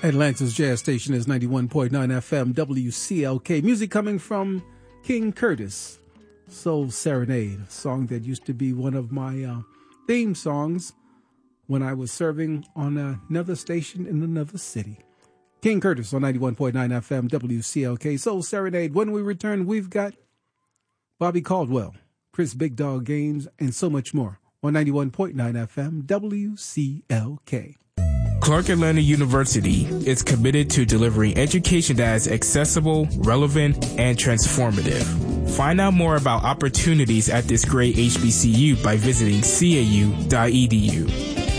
Atlanta's jazz station is 91.9 FM WCLK. Music coming from King Curtis, Soul Serenade, a song that used to be one of my theme songs when I was serving on another station in another city. King Curtis on 91.9 FM WCLK, Soul Serenade. When we return, we've got Bobby Caldwell, Chris Big Dog Gaines, and so much more on 91.9 FM WCLK. Clark Atlanta University is committed to delivering education that is accessible, relevant, and transformative. Find out more about opportunities at this great HBCU by visiting cau.edu.